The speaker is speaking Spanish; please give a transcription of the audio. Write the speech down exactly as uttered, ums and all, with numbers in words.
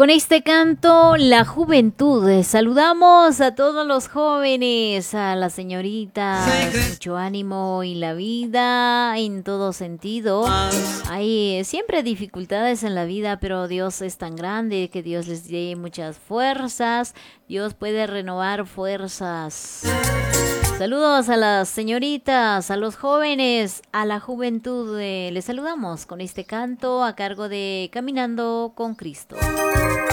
Con este canto, la juventud. eh, Saludamos a todos los jóvenes, a las señoritas, mucho ánimo y la vida en todo sentido. Hay eh, siempre dificultades en la vida, pero Dios es tan grande que Dios les dé muchas fuerzas. Dios puede renovar fuerzas. Saludos a las señoritas, a los jóvenes, a la juventud. eh, les saludamos con este canto a cargo de Caminando con Cristo.